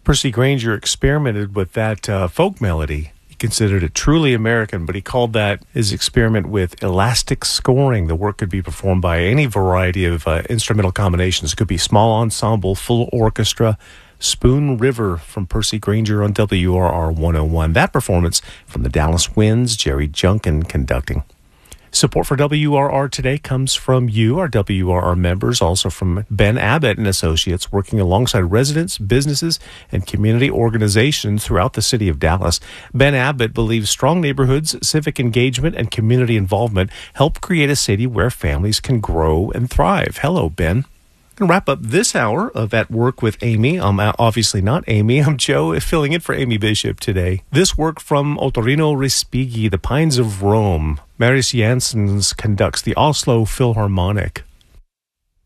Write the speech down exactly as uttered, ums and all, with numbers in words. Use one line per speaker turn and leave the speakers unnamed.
Percy Grainger experimented with that uh, folk melody. He considered it truly American, but he called that his experiment with elastic scoring. The work could be performed by any variety of uh, instrumental combinations. It could be small ensemble, full orchestra. Spoon River from Percy Grainger on W R R one oh one. That performance from the Dallas Winds, Jerry Junkin conducting. Support for W R R today comes from you, our W R R members, also from Ben Abbott and Associates, working alongside residents, businesses, and community organizations throughout the city of Dallas. Ben Abbott believes strong neighborhoods, civic engagement, and community involvement help create a city where families can grow and thrive. Hello, Ben. Going to wrap up this hour of At Work with Amy. I'm obviously not Amy. I'm Joe, filling in for Amy Bishop today. This work from Ottorino Respighi, The Pines of Rome. Marius Janssens conducts the Oslo Philharmonic.